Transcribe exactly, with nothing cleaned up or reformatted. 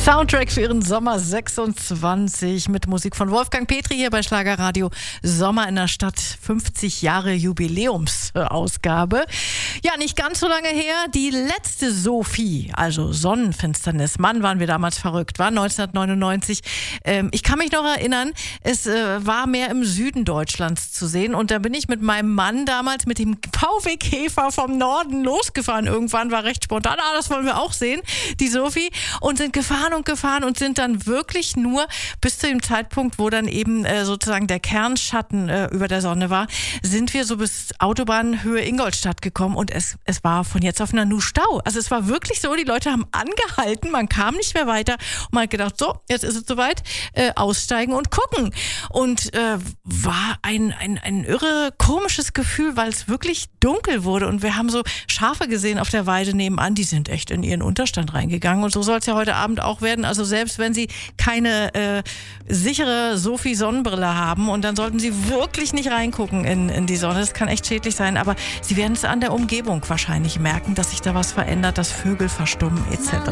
Soundtrack für Ihren Sommer sechsundzwanzig mit Musik von Wolfgang Petri hier bei Schlagerradio Sommer in der Stadt, fünfzig Jahre Jubiläumsausgabe. Ja, nicht ganz so lange her, die letzte Sophie, also Sonnenfinsternis. Mann, waren wir damals verrückt, war neunzehnhundertneunundneunzig. Ähm, ich kann mich noch erinnern, es äh, war mehr im Süden Deutschlands zu sehen und da bin ich mit meinem Mann damals mit dem V W Käfer vom Norden losgefahren. Irgendwann war recht spontan, ah, das wollen wir auch sehen, die Sophie, und sind gefahren und gefahren und sind dann wirklich nur bis zu dem Zeitpunkt, wo dann eben äh, sozusagen der Kernschatten äh, über der Sonne war, sind wir so bis Autobahnhöhe Ingolstadt gekommen und es, es war von jetzt auf Nanu Stau. Also es war wirklich so, die Leute haben angehalten, man kam nicht mehr weiter und man hat gedacht, so, jetzt ist es soweit, äh, aussteigen und gucken. Und äh, war ein, ein, ein irre, komisches Gefühl, weil es wirklich dunkel wurde und wir haben so Schafe gesehen auf der Weide nebenan, die sind echt in ihren Unterstand reingegangen und so soll es ja heute Abend auch werden. Also selbst wenn Sie keine äh, sichere Sophie-Sonnenbrille haben und dann sollten Sie wirklich nicht reingucken in, in die Sonne. Das kann echt schädlich sein, aber Sie werden es an der Umgebung wahrscheinlich merken, dass sich da was verändert, dass Vögel verstummen et cetera.